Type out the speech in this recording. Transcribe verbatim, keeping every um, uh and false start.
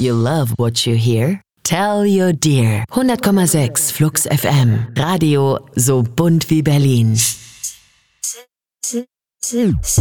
You love what you hear? Tell your dear. hundert Komma sechs Flux F M. Radio so bunt wie Berlin.